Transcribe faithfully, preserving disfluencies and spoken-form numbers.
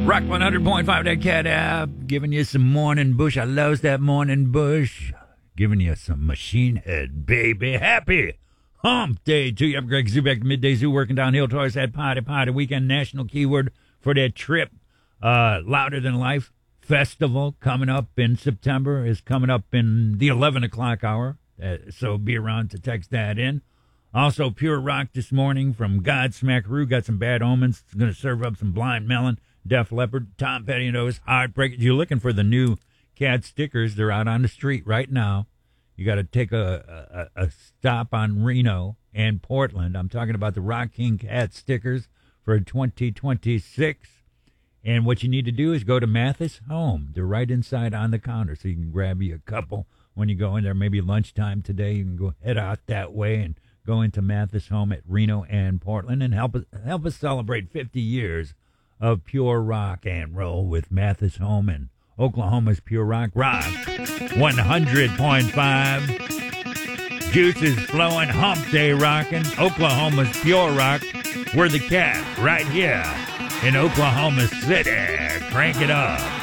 Rock one hundred point five, that cat app. Giving you some morning bush. I loves that morning bush. Giving you some Machine Head, baby. Happy hump day to you. I'm Greg Zubek, Midday Zoo, working downhill towards that party, party weekend. National keyword for that trip. Uh, Louder Than Life Festival coming up in September is coming up in the eleven o'clock hour. Uh, so be around to text that in. Also, Pure Rock this morning from Godsmackaroo. Got some Bad Omens. It's going to serve up some Blind Melon, Def Leppard, Tom Petty and those Heartbreakers. You're looking for the new cat stickers. They're out on the street right now. You got to take a, a, a stop on Reno and Portland. I'm talking about the Rock King cat stickers for twenty twenty-six. And what you need to do is go to Mathis Home. They're right inside on the counter, so you can grab you a couple when you go in there. Maybe lunchtime today, you can go head out that way and go into Mathis Home at Reno and Portland and help us, help us celebrate fifty years of pure rock and roll with Mathis Home and Oklahoma's Pure Rock. Rock one hundred point five. Juices flowing, hump day rocking. Oklahoma's Pure Rock. We're the cat right here in Oklahoma City. Crank it up.